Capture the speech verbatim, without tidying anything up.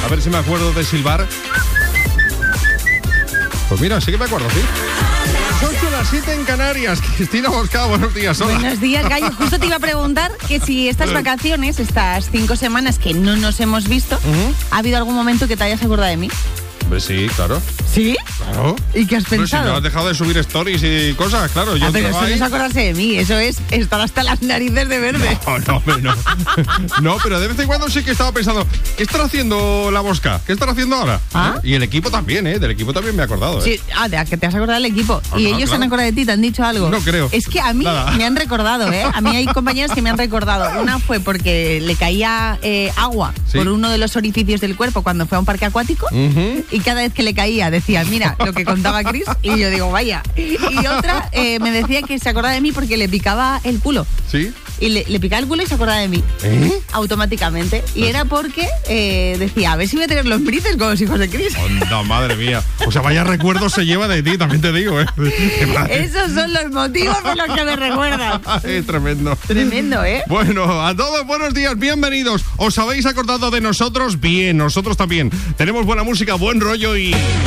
A ver si me acuerdo de silbar. Pues mira, sí que me acuerdo, ¿sí? Las ocho, las siete en Canarias. Cristina Bosca, buenos días. Hola. Buenos días, Gallo. Justo te iba a preguntar que si estas vacaciones, estas cinco semanas que no nos hemos visto, uh-huh. ¿ha habido algún momento que te hayas acordado de mí? Hombre, sí, claro. ¿Sí? Claro. ¿Y qué has pero pensado? Si no has dejado de subir stories y cosas, claro. Yo ah, pero eso ahí... no es acordarse de mí, eso es estar hasta las narices de verde. No, no, hombre, no. No, pero de vez en cuando sí que estaba pensando, ¿qué estará haciendo la Bosca? ¿Qué estará haciendo ahora? ¿Ah? Y el equipo también, ¿eh? Del equipo también me he acordado, ¿eh? Sí, ah, de que te has acordado del equipo. Ah, y no, ellos claro. se han acordado de ti, te han dicho algo. No creo. Es que a mí Nada. me han recordado, ¿eh? A mí hay compañeros que me han recordado. Una fue porque le caía eh, agua ¿Sí? por uno de los orificios del cuerpo cuando fue a un parque acuático. Uh-huh. Y cada vez que le caía decía, mira, lo que contaba Chris. Y yo digo, vaya. Y otra eh, me decía que se acordaba de mí porque le picaba el culo. ¿Sí? Y le, le picaba el culo y se acordaba de mí. ¿Eh? Automáticamente. Y era porque eh, decía, a ver si voy a tener los brices con los hijos de Chris. Onda, madre mía. O sea, vaya recuerdos se lleva de ti, también te digo, ¿eh? Esos son los motivos por los que me recuerdan. Es tremendo. Tremendo, ¿eh? Bueno, a todos buenos días, bienvenidos. ¿Os habéis acordado de nosotros? Bien, nosotros también. Tenemos buena música, buen rollo y...